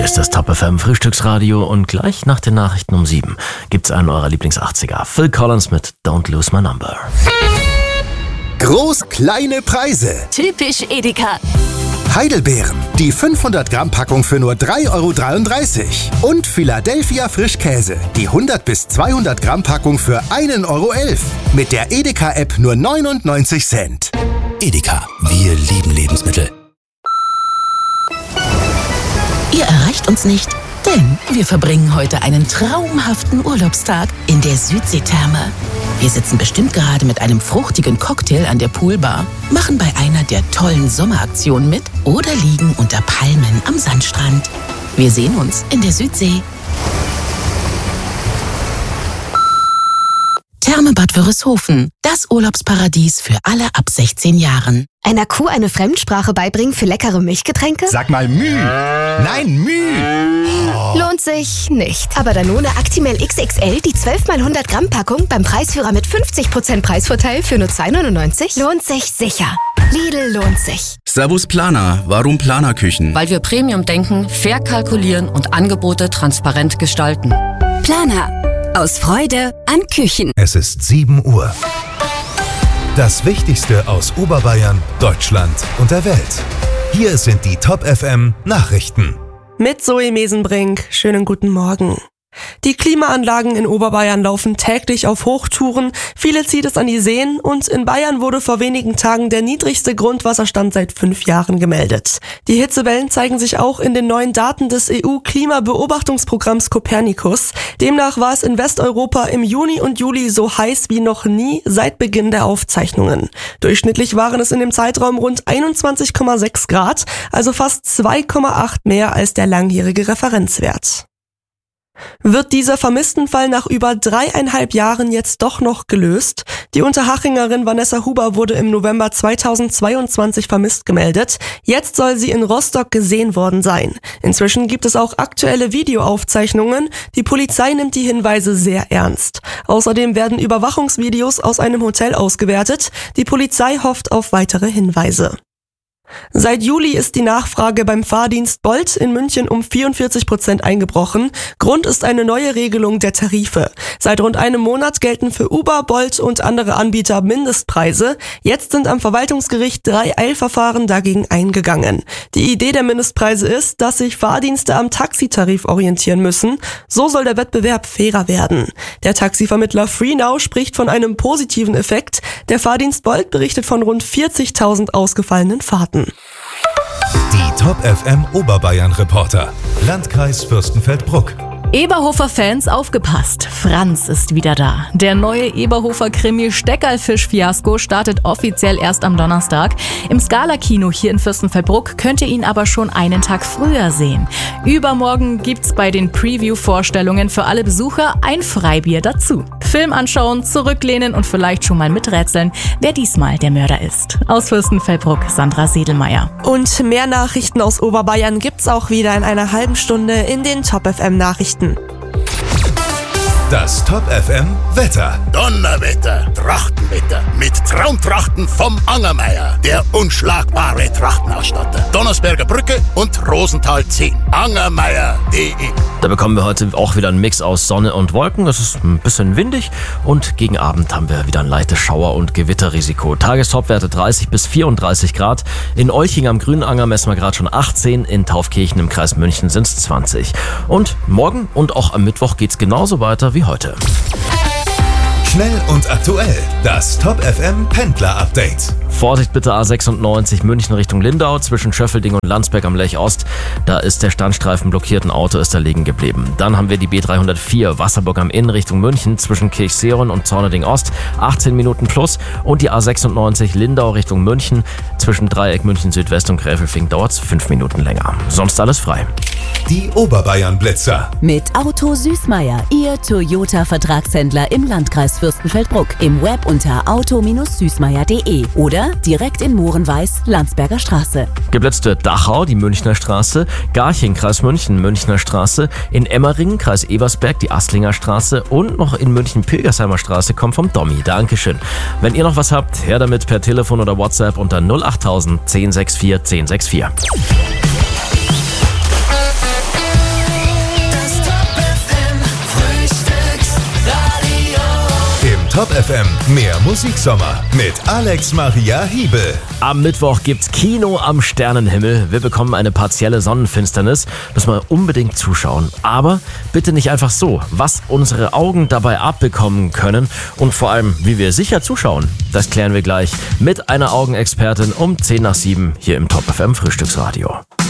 Hier ist das Top FM Frühstücksradio und gleich nach den Nachrichten um 7 gibt's einen eurer Lieblings-80er. Phil Collins mit Don't Lose My Number. Groß kleine Preise. Typisch Edeka. Heidelbeeren, die 500 Gramm Packung für nur 3,33 €. Und Philadelphia Frischkäse, die 100 bis 200 Gramm Packung für 1,11 €. Mit der Edeka-App nur 99 Cent. Edeka, wir lieben Lebensmittel. Ihr erreicht uns nicht, denn wir verbringen heute einen traumhaften Urlaubstag in der Südseetherme. Wir sitzen bestimmt gerade mit einem fruchtigen Cocktail an der Poolbar, machen bei einer der tollen Sommeraktionen mit oder liegen unter Palmen am Sandstrand. Wir sehen uns in der Südsee. Therme Bad Wörishofen, das Urlaubsparadies für alle ab 16 Jahren. Einer Kuh eine Fremdsprache beibringen für leckere Milchgetränke? Sag mal Müh. Nein, Müh. Lohnt sich nicht. Aber Danone Actimel XXL, die 12 x 100 Gramm Packung beim Preisführer mit 50% Preisvorteil für nur 2,99 €, lohnt sich sicher. Lidl lohnt sich. Servus Planer. Warum Planerküchen? Weil wir Premium denken, fair kalkulieren und Angebote transparent gestalten. Planer. Aus Freude an Küchen. Es ist 7 Uhr. Das Wichtigste aus Oberbayern, Deutschland und der Welt. Hier sind die Top FM Nachrichten. Mit Zoe Mesenbrink. Schönen guten Morgen. Die Klimaanlagen in Oberbayern laufen täglich auf Hochtouren, viele zieht es an die Seen und in Bayern wurde vor wenigen Tagen der niedrigste Grundwasserstand seit 5 Jahren gemeldet. Die Hitzewellen zeigen sich auch in den neuen Daten des EU-Klimabeobachtungsprogramms Copernicus. Demnach war es in Westeuropa im Juni und Juli so heiß wie noch nie seit Beginn der Aufzeichnungen. Durchschnittlich waren es in dem Zeitraum rund 21,6 Grad, also fast 2,8 mehr als der langjährige Referenzwert. Wird dieser Vermisstenfall nach über 3,5 Jahren jetzt doch noch gelöst? Die Unterhachingerin Vanessa Huber wurde im November 2022 vermisst gemeldet. Jetzt soll sie in Rostock gesehen worden sein. Inzwischen gibt es auch aktuelle Videoaufzeichnungen. Die Polizei nimmt die Hinweise sehr ernst. Außerdem werden Überwachungsvideos aus einem Hotel ausgewertet. Die Polizei hofft auf weitere Hinweise. Seit Juli ist die Nachfrage beim Fahrdienst Bolt in München um 44% eingebrochen. Grund ist eine neue Regelung der Tarife. Seit rund einem Monat gelten für Uber, Bolt und andere Anbieter Mindestpreise. Jetzt sind am Verwaltungsgericht 3 Eilverfahren dagegen eingegangen. Die Idee der Mindestpreise ist, dass sich Fahrdienste am Taxitarif orientieren müssen. So soll der Wettbewerb fairer werden. Der Taxivermittler FreeNow spricht von einem positiven Effekt. Der Fahrdienst Bolt berichtet von rund 40.000 ausgefallenen Fahrten. Die Top FM Oberbayern Reporter. Landkreis Fürstenfeldbruck. Eberhofer-Fans aufgepasst, Franz ist wieder da. Der neue Eberhofer-Krimi Steckerlfisch-Fiasko startet offiziell erst am Donnerstag. Im Scala-Kino hier in Fürstenfeldbruck könnt ihr ihn aber schon einen Tag früher sehen. Übermorgen gibt's bei den Preview-Vorstellungen für alle Besucher ein Freibier dazu. Film anschauen, zurücklehnen und vielleicht schon mal miträtseln, wer diesmal der Mörder ist. Aus Fürstenfeldbruck, Sandra Sedelmeier. Und mehr Nachrichten aus Oberbayern gibt's auch wieder in einer halben Stunde in den Top FM Nachrichten. Das Top FM Wetter. Donnerwetter, Trachtenwetter mit Traumtrachten vom Angermeier, der unschlagbare Trachtenausstatter. Donnersberger Brücke und Rosenthal 10. Angermeier.de. Da bekommen wir heute auch wieder einen Mix aus Sonne und Wolken. Es ist ein bisschen windig und gegen Abend haben wir wieder ein leichtes Schauer- und Gewitterrisiko. Tagestopwerte 30 bis 34 Grad. In Olching am Grünanger messen wir gerade schon 18. In Taufkirchen im Kreis München sind es 20. Und morgen und auch am Mittwoch geht's genauso weiter wie heute. Schnell und aktuell. Das Top FM Pendler Update. Vorsicht bitte A96 München Richtung Lindau zwischen Schöffelding und Landsberg am Lech Ost. Da ist der Standstreifen blockiert, ein Auto ist da liegen geblieben. Dann haben wir die B304 Wasserburg am Inn Richtung München zwischen Kirchseron und Zorneding Ost 18 Minuten plus und die A96 Lindau Richtung München zwischen Dreieck München Südwest und Gräfelfing dauert es 5 Minuten länger. Sonst alles frei. Die Oberbayern Blitzer. Mit Auto Süßmeier, Ihr Toyota-Vertragshändler im Landkreis Fürstenfeldbruck. Im Web unter auto-süßmeier.de oder direkt in Mohrenweiß, Landsberger Straße. Geblitzt wird Dachau, die Münchner Straße, Garching, Kreis München, Münchner Straße, in Emmering, Kreis Eversberg, die Astlinger Straße und noch in München Pilgersheimer Straße kommt vom Dommi. Dankeschön. Wenn ihr noch was habt, her damit per Telefon oder WhatsApp unter 08000 1064 1064. Top FM mehr Musiksommer mit Alex Maria Hiebel. Am Mittwoch gibt's Kino am Sternenhimmel. Wir bekommen eine partielle Sonnenfinsternis. Müssen wir unbedingt zuschauen. Aber bitte nicht einfach so. Was unsere Augen dabei abbekommen können und vor allem, wie wir sicher zuschauen, das klären wir gleich mit einer Augenexpertin um 6:10 hier im Top FM Frühstücksradio.